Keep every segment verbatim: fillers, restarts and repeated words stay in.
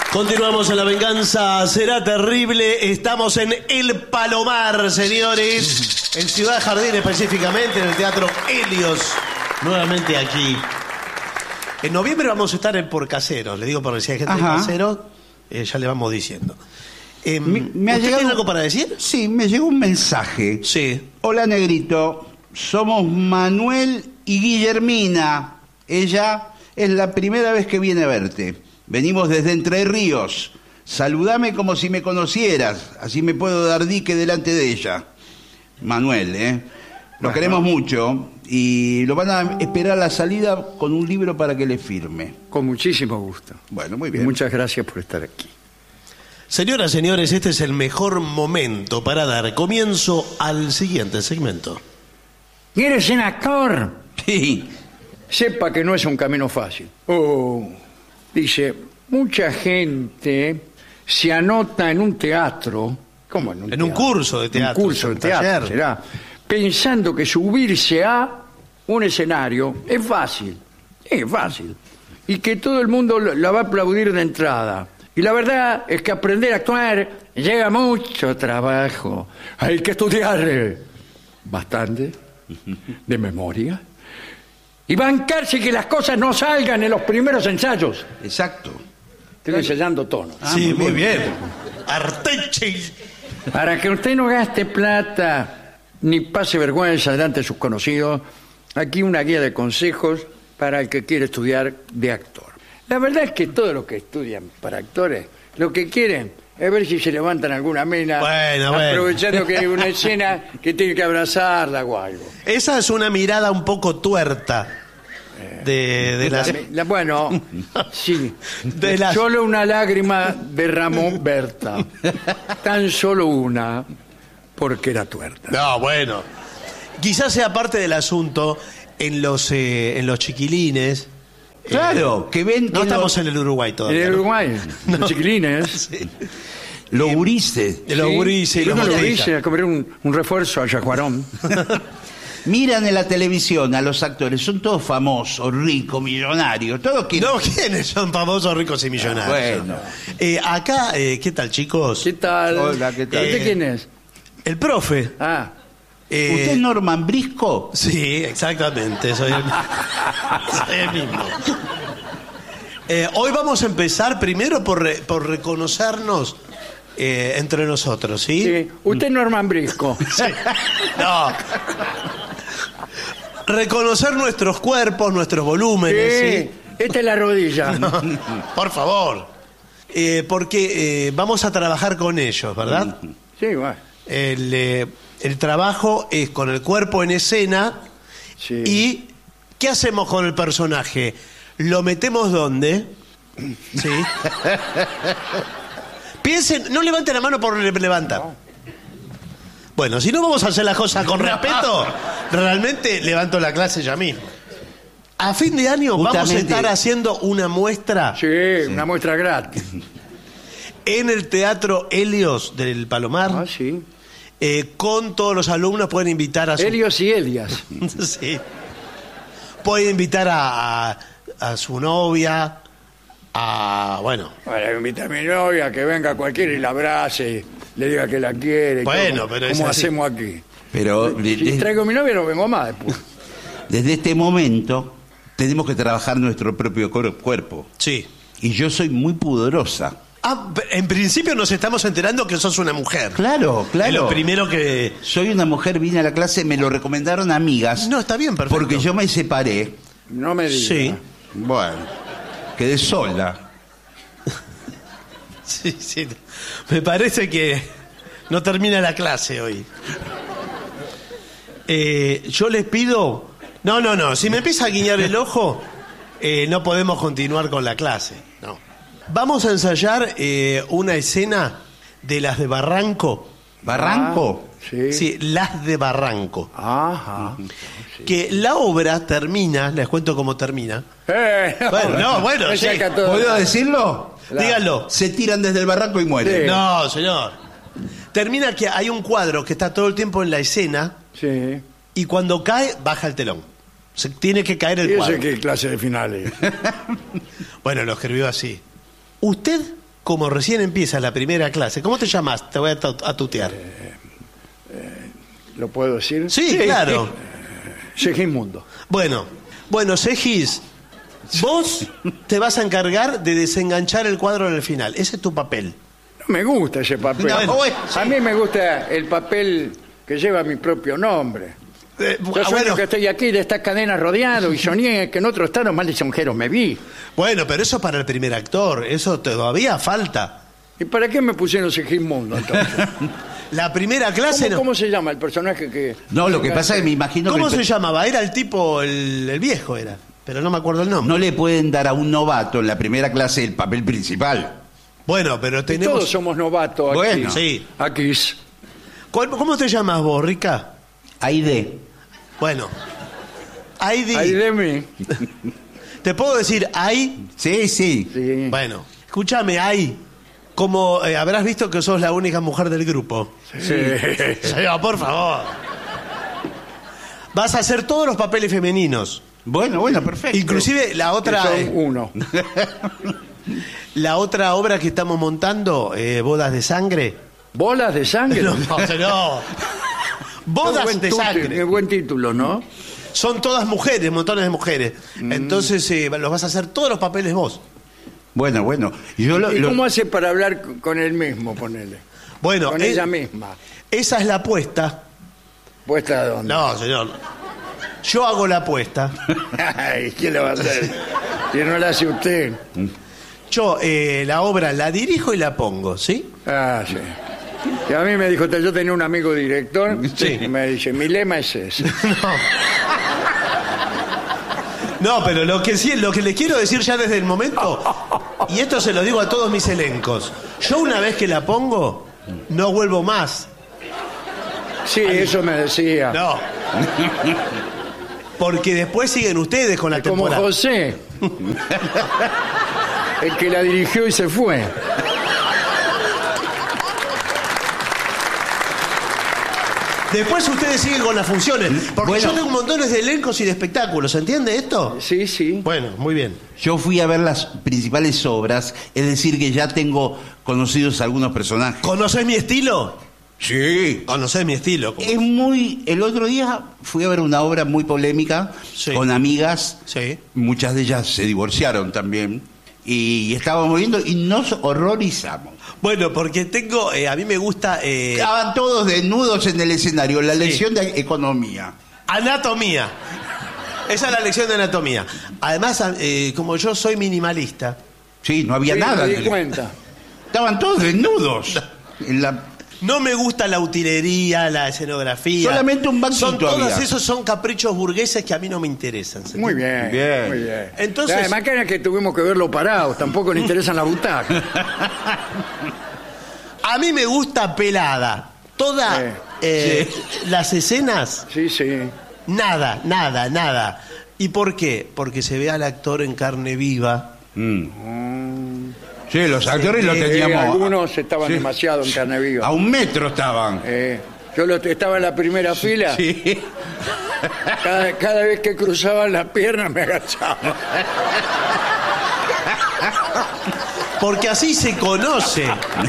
Continuamos en La Venganza Será Terrible. Estamos en El Palomar, señores. En Ciudad Jardín específicamente, en el Teatro Helios. Nuevamente aquí. En noviembre vamos a estar en Por Caseros. Le digo porque si hay gente Ajá. de Caseros, eh, ya le vamos diciendo. Eh, Me, me ha ¿Usted llegado tiene algo para decir? Sí, me llegó un mensaje. Sí. Hola, Negrito. Somos Manuel y Guillermina. Ella es la primera vez que viene a verte. Venimos desde Entre Ríos. Saludame como si me conocieras. Así me puedo dar dique delante de ella. Manuel, ¿eh? Lo Bueno. queremos mucho y lo van a esperar a la salida con un libro para que le firme. Con muchísimo gusto. Bueno, muy Y bien. muchas gracias por estar aquí. Señoras, señores, este es el mejor momento para dar comienzo al siguiente segmento. ¿Quieres ser actor? Sí. Sepa que no es un camino fácil. Oh, dice, mucha gente se anota en un teatro. ¿Cómo en un En un teatro? curso de teatro, Un curso de un teatro, taller. será. Pensando que subirse a un escenario es fácil. Es fácil. Y que todo el mundo lo- la va a aplaudir de entrada. Y la verdad es que aprender a actuar lleva mucho trabajo. Hay que estudiar eh, bastante, de memoria. Y bancarse que las cosas no salgan en los primeros ensayos. Exacto. Estoy ensayando tonos. sí, muy bien. Arteche. Para que usted no gaste plata ni pase vergüenza delante de sus conocidos, aquí una guía de consejos para el que quiere estudiar de actor. La verdad es que todos los que estudian para actores, lo que quieren es ver si se levantan alguna mina, Bueno, bueno. aprovechando que hay una escena que tiene que abrazarla o algo. Esa es una mirada un poco tuerta de, de las... La- la- bueno, sí. De las- Solo una lágrima derramó Berta. Tan solo una, porque era tuerta. No, bueno. Quizás sea parte del asunto en los, eh, en los chiquilines. Claro, que ven que No estamos lo- en el Uruguay todavía. En el ¿no? Uruguay, los chiquilines. los gurises De los Sí, gurises y y los uno lo botellas. dice a comer un, un refuerzo a Yajuarón. miran en la televisión a los actores, son todos famosos, ricos, millonarios, todos quieren... No, ¿quiénes son famosos, ricos y millonarios? Bueno. Eh, acá, eh, ¿qué tal, chicos? ¿Qué tal? Hola, ¿qué tal? ¿Usted Eh, quién es? El profe. Ah, Eh, ¿Usted es Norman Brisco? Sí, exactamente, soy el, soy el mismo. Eh, hoy vamos a empezar primero por, re- por reconocernos eh, entre nosotros, ¿sí? sí. Usted es Norman Brisco. Sí. No. Reconocer nuestros cuerpos, nuestros volúmenes, Sí, ¿sí? esta es la rodilla. Por favor. Eh, porque eh, vamos a trabajar con ellos, ¿verdad? Sí, bueno. El, eh, el trabajo es con el cuerpo en escena. Sí. ¿Y qué hacemos con el personaje? ¿Lo metemos dónde? ¿Sí? Piensen, no levanten la mano por levantar. Bueno, si no vamos a hacer las cosas con respeto, realmente levanto la clase ya mismo. A fin de año vamos a Justamente. estar haciendo una muestra Sí, una muestra gratis. en el Teatro Helios del Palomar. Ah, sí. Eh, con todos los alumnos pueden invitar a su... Helios y Elias. Sí. Pueden invitar a, a, a su novia, a... Bueno, Bueno, invita a mi novia que venga cualquiera y la abrace, le diga que la quiere. y Bueno, todo, pero es como así. hacemos aquí. Pero de- Si de- traigo a mi novia no vengo más después. desde este momento tenemos que trabajar nuestro propio cor- cuerpo. sí. Y yo soy muy pudorosa. Ah, en principio nos estamos enterando que sos una mujer. Claro, claro. Es lo primero que... Soy una mujer, vine a la clase, me lo recomendaron amigas. No, está bien, perfecto. Porque yo me separé. No me diga. Sí. Bueno, quedé sola. Sí, sí. Me parece que no termina la clase hoy. Eh, yo les pido... No, no, no. Si me empieza a guiñar el ojo, eh, no podemos continuar con la clase. No. Vamos a ensayar eh, una escena de las de Barranco. ¿Barranco? Ah, sí. Sí, las de Barranco. Ajá. Que la obra termina, les cuento cómo termina. Eh, Bueno, no, bueno, me sí. saca todo. ¿Puedo decirlo? Claro. Díganlo. Se tiran desde el barranco y mueren. Sí. No, señor. Termina que hay un cuadro que está todo el tiempo en la escena Sí. y cuando cae, baja el telón. Se tiene que caer el ¿Y cuadro. ese qué clase de finales? Bueno, lo escribió así. Usted como recién empieza la primera clase, ¿cómo te llamas? Te voy a, tu- a tutear. Eh, eh, ¿Lo puedo decir? Sí, claro. Segismundo. Bueno, bueno, Segis, vos te vas a encargar de desenganchar el cuadro en el final. Ese es tu papel. No me gusta ese papel. No, bueno, sí. A mí me gusta el papel que lleva mi propio nombre. Eh, Yo sueño bueno, que estoy aquí de estas cadenas rodeado y soñé que en otro estado más lisonjero me vi. bueno, pero eso para el primer actor, eso todavía falta. ¿Y para qué me pusieron Segismundo entonces? La primera clase ¿Cómo, no. cómo se llama el personaje que...? No, lo que pasa es que me imagino ¿Cómo que se llamaba? Era el tipo, el, el viejo era, pero no me acuerdo el nombre. no le pueden dar a un novato en la primera clase el papel principal. Bueno, pero Y tenemos... todos somos novatos aquí. Bueno. Sí. Aquí. ¿Cuál- ¿Cómo te llamas vos, Rica? Aide. Bueno. Heidi. Ahí de mí. ¿Te puedo decir ay? Sí, sí. Sí. Bueno, escúchame, ay. Como eh, habrás visto que sos la única mujer del grupo. Sí. Señor, por favor. Vas a hacer todos los papeles femeninos. Bueno, bueno, perfecto. Inclusive la Que otra... son eh, uno. la otra obra que estamos montando, eh, Bodas de Sangre. ¿Bolas de sangre? No, no. Bodas Buen de tu- Sangre. Qué buen título, ¿no? Son todas mujeres, montones de mujeres. Mm. Entonces eh, los vas a hacer todos los papeles vos. Bueno, bueno. Yo lo, ¿Y lo- cómo hace para hablar c- con él mismo, ponele? Bueno, Con eh, ella misma. esa es la apuesta. ¿Puesta a dónde? No, señor. Yo hago la apuesta. Ay, ¿quién le va a hacer? Si no la hace usted. Yo eh, la obra la dirijo y la pongo, ¿sí? Ah, sí. Y a mí me dijo, yo tenía un amigo director, Sí. y me dice, mi lema es ese. No, pero lo que sí, lo que le quiero decir ya desde el momento, y esto se lo digo a todos mis elencos, yo una vez que la pongo, no vuelvo más. Sí, eso me decía. No. Porque después siguen ustedes con la Como temporada. José, el que la dirigió y se fue. Después ustedes siguen con las funciones. Porque Bueno. yo tengo montones de elencos y de espectáculos, ¿entiende esto? Sí, sí. Bueno, muy bien. yo fui a ver las principales obras, es decir, que ya tengo conocidos algunos personajes. ¿Conocés mi estilo? Sí. Conocés mi estilo. Es muy... El otro día fui a ver una obra muy polémica Sí. con amigas. Sí. Muchas de ellas se divorciaron también. Y estábamos viendo y nos horrorizamos. Bueno, porque tengo, eh, a mí me gusta eh, Estaban todos desnudos en el escenario, la lección de economía. anatomía. Esa es la lección de anatomía. Además, eh, como yo soy minimalista, Sí, no había Sí, nada. me en di el- cuenta. Estaban todos desnudos. En la... no me gusta la utilería, la escenografía. Solamente un banquito Son todos había. esos son caprichos burgueses que a mí no me interesan. ¿se Muy entiende? bien, Bien. muy bien. Entonces- Además que era que tuvimos que verlo parados, tampoco le interesan la butaca. A mí me gusta pelada. Todas Sí. eh, las escenas, Sí, sí. nada, nada, nada. ¿Y por qué? Porque se ve al actor en carne viva. Mm. Sí, los actores Sí, lo Sí, teníamos. algunos estaban Sí. demasiado en carne viva. A un metro estaban. Eh, yo lo- estaba en la primera fila. Sí. Cada, cada vez que cruzaban las piernas me agachaba. Porque así se conoce.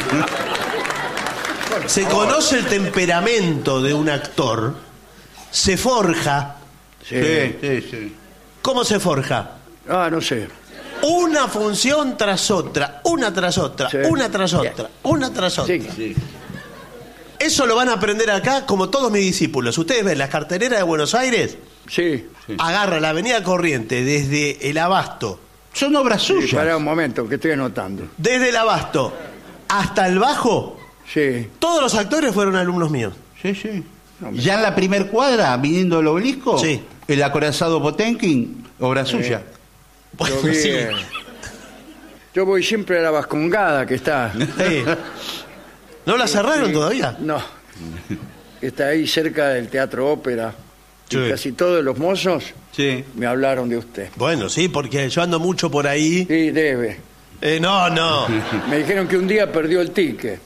Se conoce el temperamento de un actor. Se forja. Sí. Sí, sí, sí. ¿Cómo se forja? Ah, no sé. Una función tras otra, una tras otra, Sí. una tras otra, una tras otra. Sí. Sí. Eso lo van a aprender acá como todos mis discípulos. Ustedes ven, las carteleras de Buenos Aires Sí. agarra la avenida Corriente desde el Abasto, Son obras Sí, suyas. pará un momento, que estoy anotando. desde el Abasto hasta el Bajo, Sí. todos los actores fueron alumnos míos. Sí, sí. Ya en la primer cuadra, viniendo del obelisco, Sí. el acorazado Potenkin, obra suya. Yo, Bueno, vi, sí. eh, yo voy siempre a la Vascongada, que está... Sí. ¿No la cerraron todavía? No. Que está ahí cerca del Teatro Ópera. Sí. Y casi todos los mozos Sí. me hablaron de usted. Bueno, sí, porque yo ando mucho por ahí. Sí, debe. Eh, no, no. Me dijeron que un día perdió el ticket.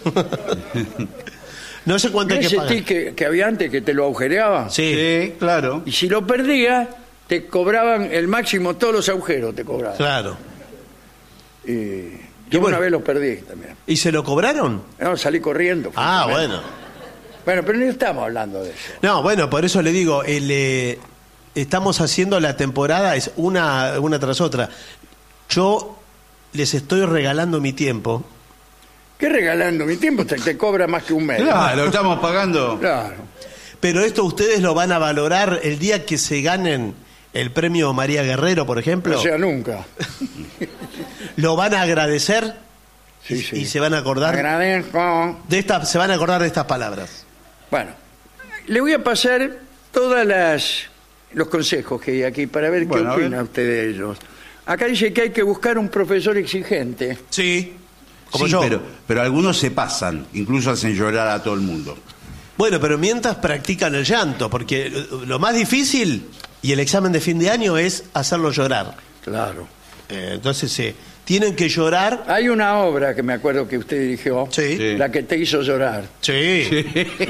No sé cuánto hay que Ese pagar. ticket que había antes que te lo agujereaba. Sí. Sí, claro. Y si lo perdías, te cobraban el máximo, todos los agujeros te cobraban. Claro. Y, Yo bueno. una vez lo perdí también. ¿Y se lo cobraron? No, salí corriendo. Ah, francamente. bueno. Bueno, pero no estamos hablando de eso. No, bueno, por eso le digo, el, eh, estamos haciendo la temporada, es una, una tras otra. Yo les estoy regalando mi tiempo. ¿Qué regalando? Mi tiempo te, te cobra más que un mes. Claro, estamos pagando. Claro. Pero esto ustedes lo van a valorar el día que se ganen el premio María Guerrero, por ejemplo. O sea, nunca. Lo van a agradecer Sí, y, sí. y se van a acordar Agradezco. de estas, se van a acordar de estas palabras. Bueno, le voy a pasar todas las los consejos que hay aquí para ver Bueno, a qué ver. opina usted de ellos. Acá dice que hay que buscar un profesor exigente. Sí. Como Sí, yo. pero, pero algunos se pasan, incluso hacen llorar a todo el mundo. Bueno, pero mientras practican el llanto, porque lo más difícil y el examen de fin de año es hacerlo llorar. Claro. Eh, entonces, eh, tienen que llorar. Hay una obra que me acuerdo que usted dirigió, Sí. Sí. la que te hizo llorar. Sí.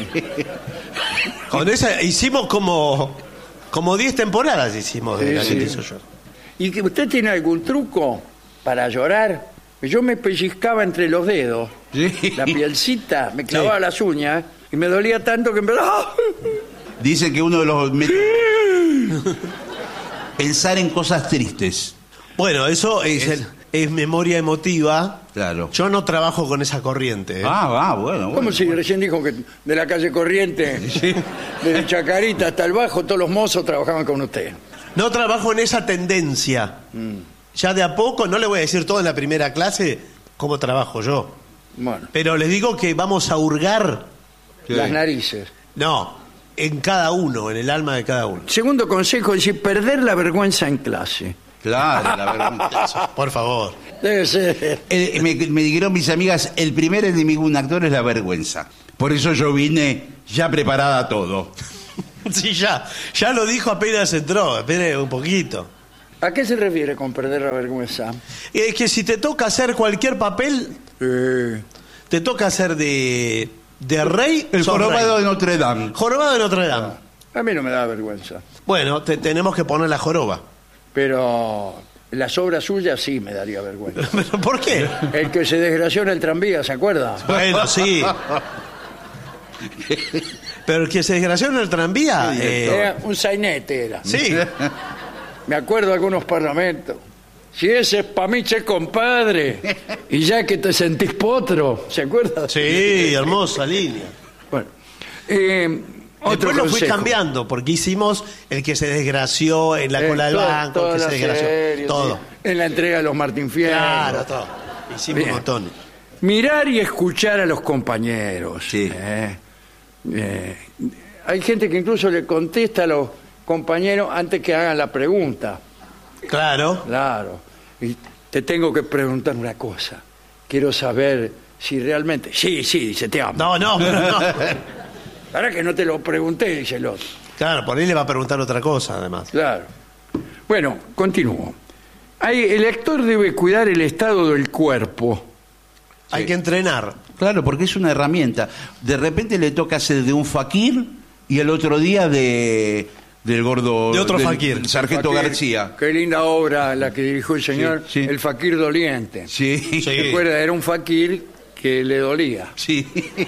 Con esa hicimos como como diez temporadas hicimos de Sí, la que sí. te hizo llorar. ¿Y que usted tiene algún truco para llorar? Yo me pellizcaba entre los dedos, Sí. la pielcita, me clavaba las uñas y me dolía tanto que me... ¡Ah! Dicen que uno de los... met- Pensar en cosas tristes. Bueno, eso es, el- es memoria emotiva. Claro. Yo no trabajo con esa corriente. ¿eh? Ah, ah, bueno, bueno. ¿Cómo si recién dijo que de la calle Corriente, desde Chacarita hasta el Bajo, todos los mozos trabajaban con usted? No trabajo en esa tendencia. Ya de a poco, no le voy a decir todo en la primera clase cómo trabajo yo. Bueno, Pero les digo que vamos a hurgar, Sí. las narices. no, en cada uno, en el alma de cada uno. Segundo consejo, dice perder la vergüenza en clase. Claro, la vergüenza. Por favor. Debe ser. Eh, me, me dijeron mis amigas, el primer enemigo de un actor es la vergüenza. Por eso yo vine ya preparada a todo. Sí, ya, ya lo dijo apenas entró, espere un poquito. ¿A qué se refiere con perder la vergüenza? Es que si te toca hacer cualquier papel, Eh, te toca hacer de, de rey. El sos jorobado de rey. Notre Dame. Jorobado de Notre Dame. a mí no me da vergüenza. Bueno, te- tenemos que poner la joroba. Pero las obras suyas sí me daría vergüenza. ¿Pero por qué? El que se desgració en el tranvía, ¿se acuerda? Bueno, sí. Pero el que se desgració en el tranvía. eh, Era un sainete era. sí. Me acuerdo de algunos parlamentos. Si ese es pa' mí, che, compadre. Y ya que te sentís potro, ¿se acuerda? Sí, hermosa línea. Bueno. Eh, otro Después lo fui consejo. cambiando, porque hicimos el que se desgració en la Eh, cola del todo- banco, el toda que se la desgració. serie, todo. sí. En la entrega de los Martín Fierro. Claro, todo. Hicimos Bien. un montón. Mirar y escuchar a los compañeros. Sí. Eh, eh, hay gente que incluso le contesta a los compañeros antes que hagan la pregunta. Claro. Claro. Y te tengo que preguntar una cosa. Quiero saber si realmente... Sí, sí, dice, te amo. No, no, pero no. Ahora que no te lo pregunté, dice el otro. Claro, por ahí le va a preguntar otra cosa, además. Claro. Bueno, continúo. Hay, el actor debe cuidar el estado del cuerpo. Hay que entrenar. Claro, porque es una herramienta. De repente le toca hacer de un fakir y el otro día de del gordo... De otro del fakir. Sargento Fakir, García. Qué linda obra la que dirigió el señor, Sí, sí. El fakir doliente. Sí, Sí. ¿Se acuerda? Era un fakir que le dolía. sí.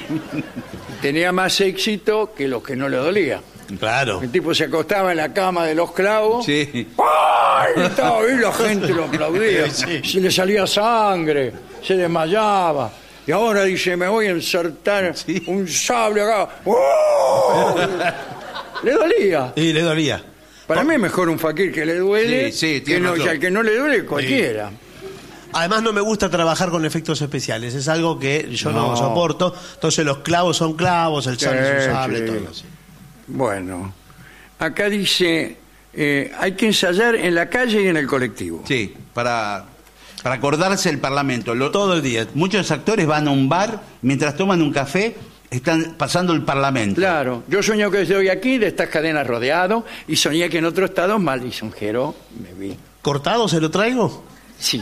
Tenía más éxito que los que no le dolía. Claro. El tipo se acostaba en la cama de los clavos. Sí. ¡Ay! Estaba ahí, la gente lo aplaudía. Sí. Se le salía sangre, se desmayaba. Y ahora dice, me voy a insertar Sí. un sable acá. ¡Oh! Le dolía. Y le dolía. Para mí es mejor un fakir que le duele Sí, sí, que tiene no, razón. y al que no le duele cualquiera. Además no me gusta trabajar con efectos especiales, es algo que yo no, No. soporto. Entonces los clavos son clavos, el sable es Sí, un sable, sí. todo. Sí. Bueno, acá dice, eh, hay que ensayar en la calle y en el colectivo. Sí, para, para acordarse el Parlamento. Lo- Todo el día. Muchos actores van a un bar, mientras toman un café, están pasando el Parlamento. Claro, yo sueño que estoy aquí de estas cadenas rodeado y soñé que en otro estado mal lisonjero me vi. ¿Cortado se lo traigo? Sí.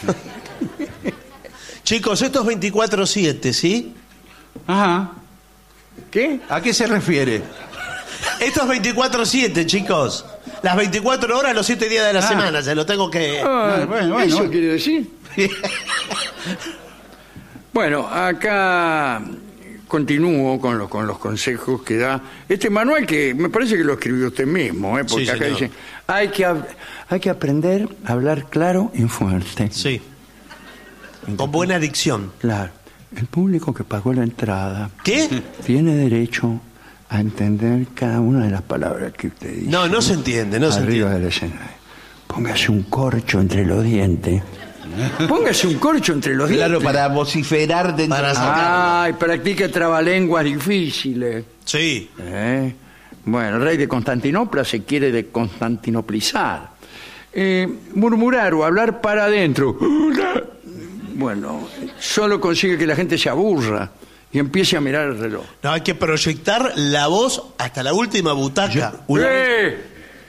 Chicos, esto es veinticuatro siete, ¿sí? Ajá. ¿Qué? ¿A qué se refiere? Esto es veinticuatro siete, chicos. Las veinticuatro horas, los siete días de la Ah. semana, se lo tengo que... Ah, bueno, bueno. ¿Eso quiere decir? Bueno, acá continúo con los, con los consejos que da este manual, que me parece que lo escribió usted mismo, ¿eh? Porque Sí, acá señor. dice, hay que, hab- hay que aprender a hablar claro y fuerte. Sí. Con buena dicción. Claro. El público que pagó la entrada ¿Qué? tiene derecho a entender cada una de las palabras que usted dice. No, no se entiende, no se Arriba entiende. del escenario. Póngase un corcho entre los dientes. Póngase un corcho entre los Claro, dientes. para vociferar dentro Para de sacar. Ay, practique trabalenguas difíciles. Sí. ¿Eh? Bueno, el rey de Constantinopla se quiere de constantinoplizar. Eh, murmurar o hablar para adentro. Bueno, solo consigue que la gente se aburra y empiece a mirar el reloj. No, hay que proyectar la voz hasta la última butaca. Una vez- ¡Eh!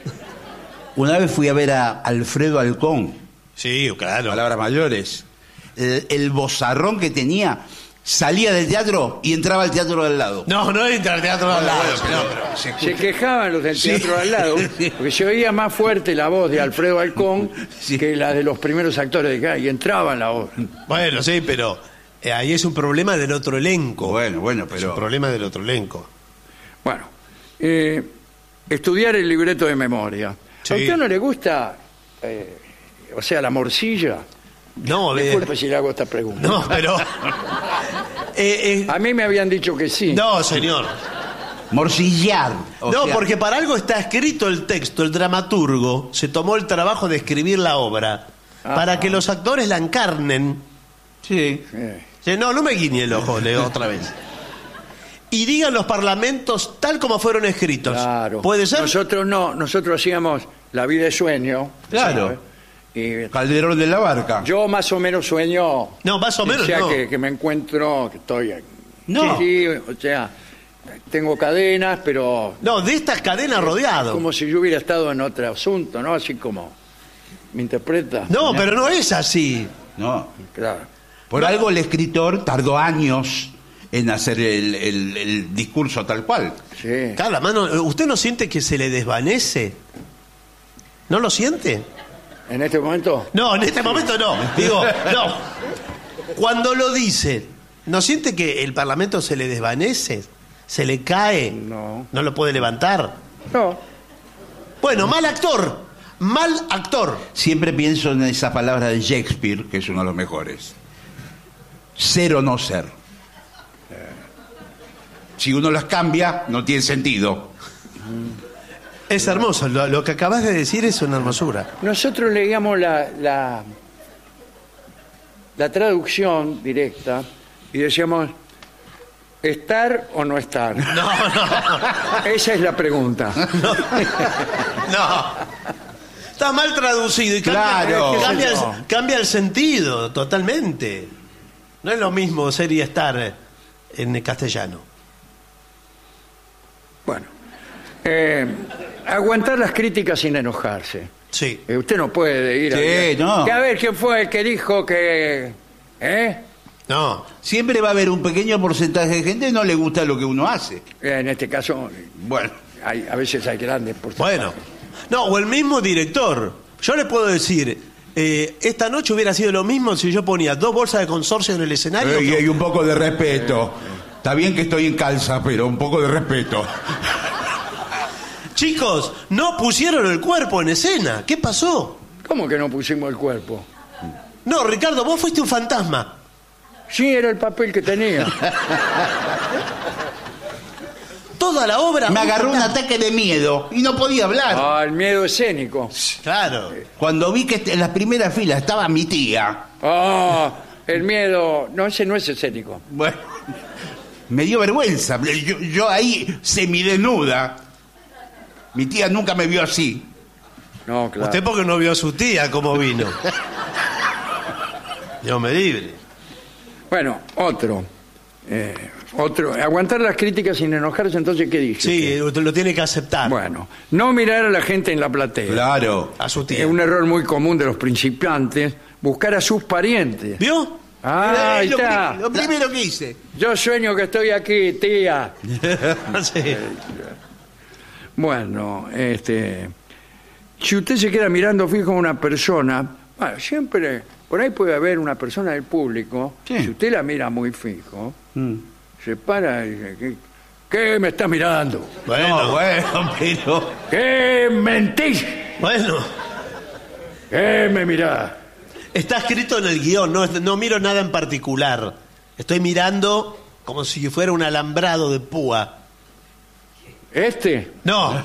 Una vez fui a ver a Alfredo Alcón, Sí, claro. palabras mayores. El, el vozarrón que tenía, salía del teatro y entraba al teatro del lado. No, no entra al teatro al lado. Bueno, señor. pero se Se escucha. quejaban los del Sí. teatro al lado, porque se oía más fuerte la voz de Alfredo Alcón Sí. que la de los primeros actores de acá, y entraba en la obra. Bueno, sí, pero eh, ahí es un problema del otro elenco. Bueno, bueno, Es un pero... problema del otro elenco. Bueno, eh, estudiar el libreto de memoria. Sí. ¿A usted no le gusta, eh, o sea, la morcilla? No, eh, Disculpe si le hago esta pregunta. no, pero. Eh, eh, A mí me habían dicho que sí. no, señor. Morcillar. o No, sea, porque para algo está escrito el texto, el dramaturgo se tomó el trabajo de escribir la obra Ah. para que los actores la encarnen. Sí. Eh, Sí, no, no me guiñe el ojo, leo otra vez. Y digan los parlamentos tal como fueron escritos. claro. ¿Puede ser? Nosotros no, nosotros hacíamos La vida de sueño. Claro. ¿sabe? Y Calderón de la Barca. yo más o menos sueño. No, más o menos O sea, no. que, que me encuentro, que estoy... No. Sí, o sea, tengo cadenas, pero No, de estas cadenas rodeado. como si yo hubiera estado en otro asunto, ¿no? Así como me interpreta. No, pero no es así. No. Claro. Por algo el escritor tardó años en hacer el, el- el discurso tal cual. Sí. Cada mano, ¿usted no siente que se le desvanece? ¿No lo siente? En este momento, No, en este momento no. Digo, no. Cuando lo dice, ¿no siente que el Parlamento se le desvanece? ¿Se le cae? No. ¿No lo puede levantar? no. Bueno, mal actor. Mal actor. Siempre pienso en esa palabra de Shakespeare, que es uno de los mejores. Ser o no ser. Si uno las cambia, no tiene sentido. Es hermoso. Lo, lo que acabas de decir es una hermosura. Nosotros leíamos la, la, la traducción directa y decíamos, ¿estar o no estar? No, no. Esa es la pregunta. No. Está mal traducido y cambia, Claro. cambia, el, No. cambia el sentido totalmente. No es lo mismo ser y estar en castellano. Bueno, eh, aguantar las críticas sin enojarse. Sí. Eh, usted no puede ir Sí, a... no. Que a ver quién fue el que dijo que... ¿Eh? No. Siempre va a haber un pequeño porcentaje de gente que no le gusta lo que uno hace. En este caso, Bueno, hay, a veces hay grandes porcentajes. Bueno. No, o el mismo director. Yo le puedo decir, eh, esta noche hubiera sido lo mismo si yo ponía dos bolsas de consorcio en el escenario. eh, y hay un poco de respeto. Está bien que estoy en calza, pero un poco de respeto. Chicos, no pusieron el cuerpo en escena. ¿Qué pasó? ¿Cómo que no pusimos el cuerpo? No, Ricardo, vos fuiste un fantasma. Sí, era el papel que tenía. Toda la obra. Me agarró un ataque de miedo y no podía hablar. Ah, el miedo escénico. Claro. Cuando vi que en la primera fila estaba mi tía, Ah, el miedo... No, ese no es escénico. bueno, me dio vergüenza. Yo, yo ahí semidesnuda. Mi tía nunca me vio así. No, claro. Usted porque no vio a su tía cómo vino. Dios me libre. Bueno, otro. Eh, otro. Aguantar las críticas sin enojarse, entonces, ¿qué dije? Sí, usted lo tiene que aceptar. Bueno, no mirar a la gente en la platea. Claro. A su Es tía. un error muy común de los principiantes, buscar a sus parientes. ¿Vio? Ah, ahí lo, está. pri- lo primero que hice. Yo sueño que estoy aquí, tía. Sí. Bueno, este, si usted se queda mirando fijo a una persona, bueno, siempre por ahí puede haber una persona del público, Sí. si usted la mira muy fijo, Mm. se para y dice, ¿qué, qué me está mirando? Bueno, No, bueno, pero... ¿Qué mentís? bueno. ¿Qué me mirás? Está escrito en el guión, no, no miro nada en particular. Estoy mirando como si fuera un alambrado de púa. ¿Este? No.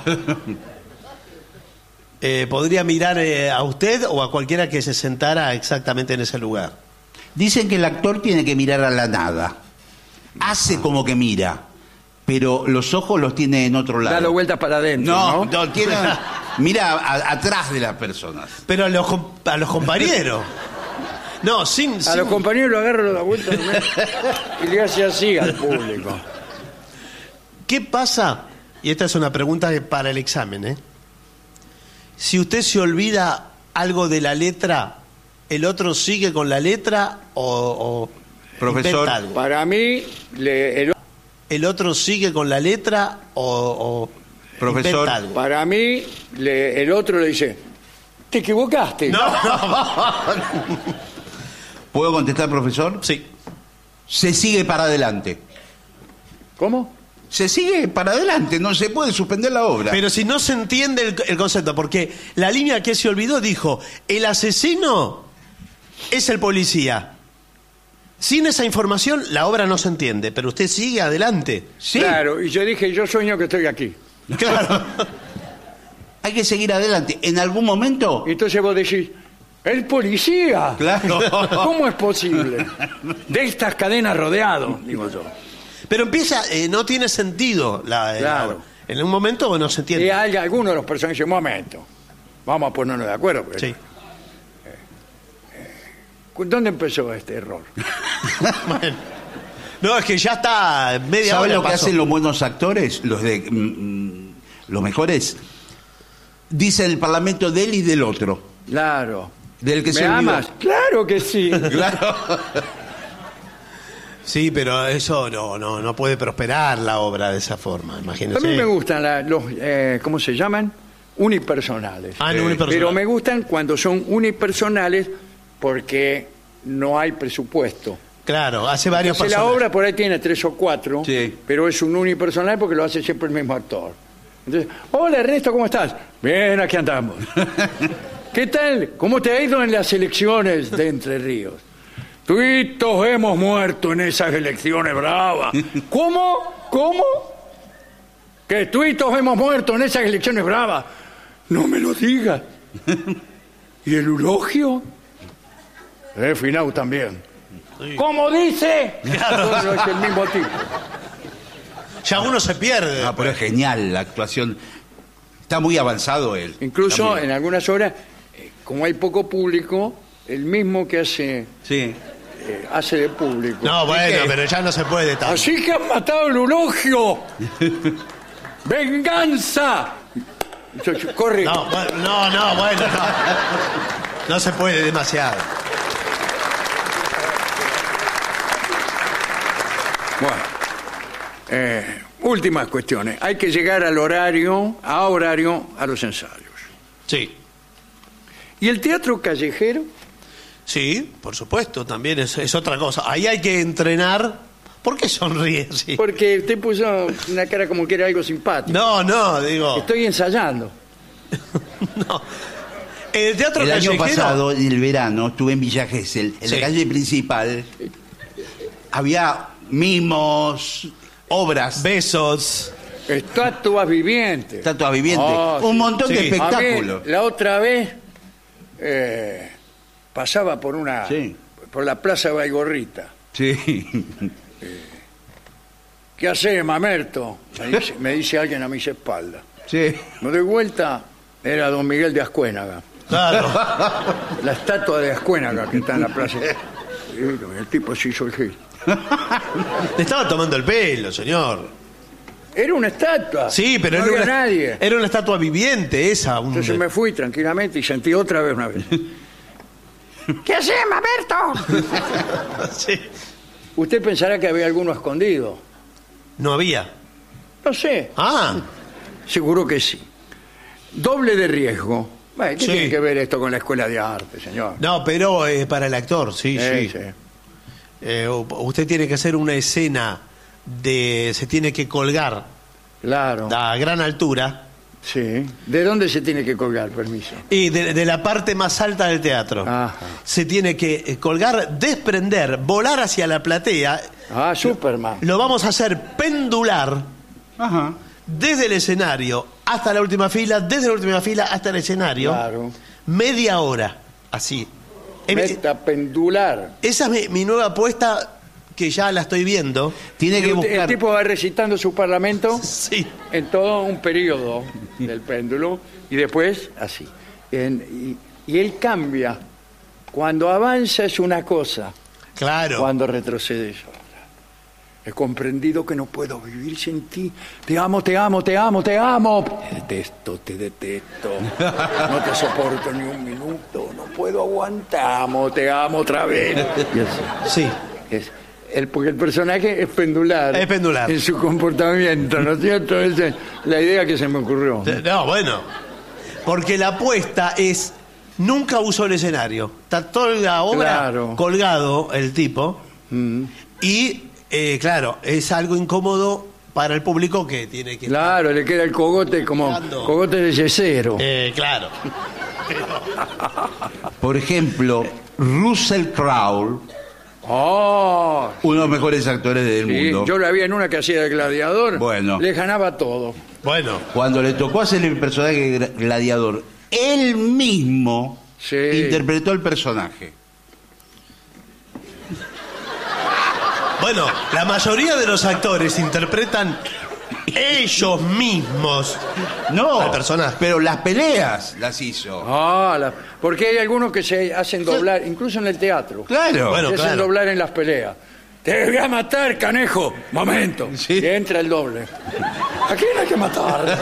Eh, podría mirar eh, a usted o a cualquiera que se sentara exactamente en ese lugar. Dicen que el actor tiene que mirar a la nada. Hace como que mira, pero los ojos los tiene en otro lado. Dalo vueltas para adentro, No, ¿no? no, tiene, mira a- atrás de las personas. Pero a los, com- a los compañeros. No, sin... A sin- los compañeros lo agarro, lo da vuelta y le hace así al público. ¿Qué pasa? Y esta es una pregunta que- para el examen, ¿eh? Si usted se olvida algo de la letra, ¿el otro sigue con la letra o, o Profesor. inventa algo? Para mí, le- el, ¿El otro sigue con la letra o, o Profesor. inventa algo? para mí le- el otro le dice, te equivocaste. No, ¿Puedo contestar, profesor? sí. Se sigue para adelante. ¿Cómo? Se sigue para adelante, no se puede suspender la obra. Pero si no se entiende el, el concepto, porque la línea que se olvidó dijo, el asesino es el policía. Sin esa información, la obra no se entiende, pero usted sigue adelante. Sí, Claro, y yo dije, yo sueño que estoy aquí. Claro. hay que seguir adelante. En algún momento... Y entonces vos decís, el policía. Claro. ¿Cómo es posible? De estas cadenas rodeado, digo yo. Pero empieza, eh, no tiene sentido la, la Claro. obra. En un momento no se Y entiende. hay algunos de los personajes, un momento, vamos a ponernos de acuerdo. porque- Sí. ¿Dónde empezó este error? Bueno. No, es que ya está media ¿Saben hora lo que pasó. hacen los buenos actores? Los de mm, mm, los mejores. Dicen el parlamento de él y del otro. Claro. Del que ¿Me se olvidó. amas? Claro que sí. Claro. Sí, pero eso no, no, no puede prosperar la obra de esa forma, imagínese. A mí me gustan la- los, eh, ¿cómo se llaman? Unipersonales. Ah, no, unipersonal. Pero me gustan cuando son unipersonales porque no hay presupuesto. Claro, hace varios Entonces la personajes. obra por ahí tiene tres o cuatro, Sí. pero es un unipersonal porque lo hace siempre el mismo actor. Entonces, hola Ernesto, ¿cómo estás? Bien, aquí andamos. ¿Qué tal? ¿Cómo te ha ido en las elecciones de Entre Ríos? Tuitos hemos muerto en esas elecciones bravas. ¿Cómo? ¿Cómo? Que tuitos hemos muerto en esas elecciones bravas. No me lo digas. ¿Y el eulogio? Eh, Finau también. ¿Cómo dice? Todo es el mismo tipo. Ya uno se pierde. Ah, pero es genial la actuación. Está muy avanzado él. Está Incluso muy- en algunas horas, eh, como hay poco público, el mismo que hace Sí. eh, hace de público. No, bueno, qué? pero ya no se puede tanto. Así que han matado el eulogio. ¡Venganza! Entonces, corre. No, bueno, no, no, bueno, no. No se puede demasiado. Bueno, eh, últimas cuestiones. Hay que llegar al horario, a horario, a los ensayos. Sí. ¿Y el teatro callejero? Sí, por supuesto, también es, es otra cosa. Ahí hay que entrenar. ¿Por qué sonríe así? Porque usted puso una cara como que era algo simpático. No, no, digo. Estoy ensayando. No. En el teatro El año callejero. pasado, en el verano, estuve en Villa Gesell. En Sí. la calle principal había mimos, obras, Besos. Estatuas vivientes. estatuas vivientes, Ah, un sí. montón de Sí. espectáculos. A mí, la otra vez eh, pasaba por una Sí. por la Plaza Baigorrita. Sí. ¿Qué haces, mamerto? Me dice, me dice alguien a mis espaldas. Sí. Me doy vuelta, era don Miguel de Ascuénaga. Claro. La estatua de Ascuénaga que está en la plaza. Y el tipo se hizo el gil. Le estaba tomando el pelo, señor. Era una estatua. Sí, pero no era había una, nadie. era una estatua viviente esa. un- Entonces me fui tranquilamente y sentí otra vez una vez. ¿Qué haces, mamerto? Sí. Usted pensará que había alguno escondido. No había. No sé, Ah, seguro que sí. Doble de riesgo. Bueno, ¿qué Sí. tiene que ver esto con la escuela de arte, señor? No, pero eh, para el actor, sí, Eh, sí. Eh, u- usted tiene que hacer una escena de... Se tiene que colgar Claro. a gran altura Sí. ¿De dónde se tiene que colgar, permiso? y de, de la parte más alta del teatro. Ajá. Se tiene que eh, colgar, desprender, volar hacia la platea. Ah, Superman. Lo vamos a hacer pendular Ajá. desde el escenario hasta la última fila, desde la última fila hasta el escenario. Claro. Media hora, así. Eh, Meta pendular. Esa es mi, mi nueva apuesta, que ya la estoy viendo. Tiene que El, el buscar. tipo va recitando su parlamento Sí. en todo un periodo del péndulo y después así. En- y, y él cambia. Cuando avanza es una cosa, Claro. cuando retrocede es otra. He comprendido que no puedo vivir sin ti. Te amo, te amo, te amo, te amo. Te detesto, te detesto. No te soporto ni un minuto. No puedo aguantar. Te amo, te amo otra vez. Y así. Sí. Es el, porque el personaje es pendular. Es pendular. En su comportamiento, ¿no es cierto? Esa es la idea que se me ocurrió. No, bueno. Porque la apuesta es... Nunca usó el escenario. Está toda la obra Claro. colgado el tipo. Mm. Y, eh, claro, es algo incómodo para el público que tiene que... Claro, le queda el cogote como Ando. cogote de yesero. Eh, claro. Por ejemplo, Russell Crowe, Oh, uno de los mejores actores del sí, mundo. yo la vi en una que hacía de gladiador. Bueno. Le ganaba todo. Bueno. Cuando le tocó hacer el personaje gra- gladiador, él mismo Sí. interpretó el personaje. Bueno, la mayoría de los actores interpretan ellos mismos. No, Al personaje. pero las peleas las hizo. Ah, la- porque hay algunos que se hacen doblar, incluso en el teatro. Claro. Bueno, se hacen claro. doblar en las peleas. Te voy a matar, canejo. Momento. Sí. Y entra el doble. ¿A quién hay que matar?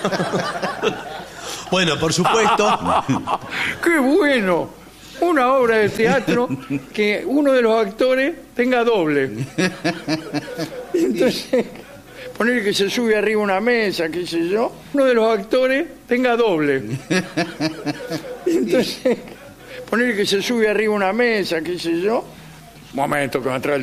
Bueno, por supuesto. ¡Qué bueno! Una obra de teatro que uno de los actores tenga doble. Y entonces, poner que se sube arriba una mesa, qué sé yo, uno de los actores tenga doble. Y entonces, poner que se sube arriba una mesa, qué sé yo, momento que va a entrar el